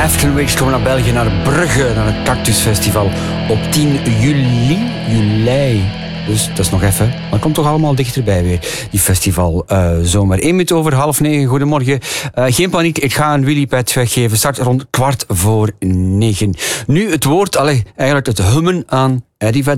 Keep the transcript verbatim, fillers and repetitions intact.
Afterwicks komen naar België, naar Brugge, naar het Cactus Festival op tien juli. juli. Dus dat is nog even. Maar het komt toch allemaal dichterbij weer, die festival. Uh, zomer één minuut over half negen. Goedemorgen. Uh, geen paniek, ik ga een Willypad weggeven. Start rond kwart voor negen. Nu het woord, allez, eigenlijk het hummen aan Eddie Vedder.